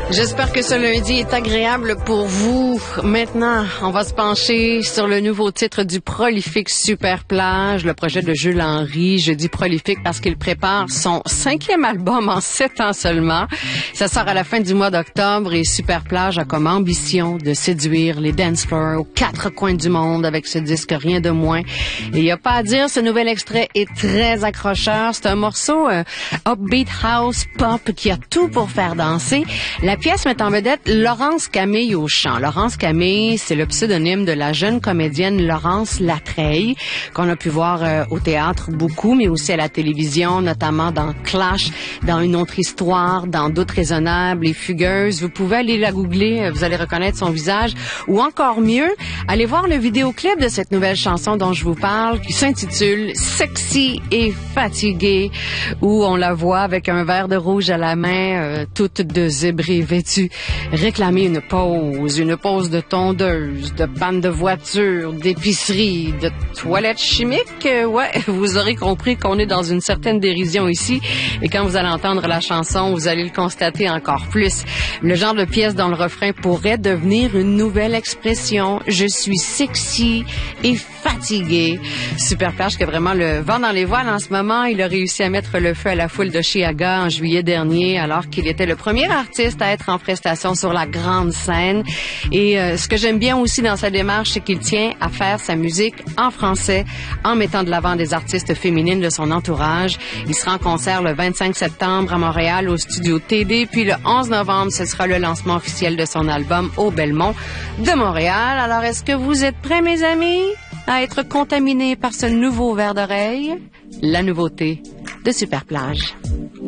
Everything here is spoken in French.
J'espère que ce lundi est agréable pour vous. Maintenant, on va se pencher sur le nouveau titre du prolifique Super Plage, le projet de Jules Henry. Je dis prolifique parce qu'il prépare son 5e album en 7 ans seulement. Ça sort à la fin du mois d'octobre et Super Plage a comme ambition de séduire les dance floors aux 4 coins du monde avec ce disque, rien de moins. Et il n'y a pas à dire, ce nouvel extrait est très accrocheur. C'est un morceau upbeat house pop qui a tout pour faire danser. La pièce met en vedette Laurence Camille au chant. Laurence Camille, c'est le pseudonyme de la jeune comédienne Laurence Latreille, qu'on a pu voir au théâtre beaucoup, mais aussi à la télévision, notamment dans Clash, dans Une autre histoire, dans Doute raisonnable et Fugueuse. Vous pouvez aller la googler, vous allez reconnaître son visage. Ou encore mieux, allez voir le vidéoclip de cette nouvelle chanson dont je vous parle, qui s'intitule Sexy et fatiguée, où on la voit avec un verre de rouge à la main, toute de zébrée vêtue, réclamer une pause de tondeuse, de panne de voiture, d'épicerie, de toilette chimique. Ouais, vous aurez compris qu'on est dans une certaine dérision ici. Et quand vous allez entendre la chanson, vous allez le constater encore plus. Le genre de pièce dont le refrain pourrait devenir une nouvelle expression. Je suis sexy et fatiguée. Super Plage qui a vraiment le vent dans les voiles en ce moment. Il a réussi à mettre le feu à la foule de Chiaga en juillet dernier, alors qu'il était le premier artiste à être en prestation sur la grande scène. Et ce que j'aime bien aussi dans sa démarche, c'est qu'il tient à faire sa musique en français en mettant de l'avant des artistes féminines de son entourage. Il sera en concert le 25 septembre à Montréal au studio TD, puis le 11 novembre, ce sera le lancement officiel de son album au Belmont de Montréal. Alors, est-ce que vous êtes prêts, mes amis, à être contaminés par ce nouveau verre d'oreille? La nouveauté de Super Plage.